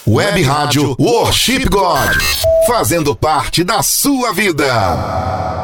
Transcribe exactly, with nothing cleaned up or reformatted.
Web Rádio Worship God, fazendo parte da sua vida.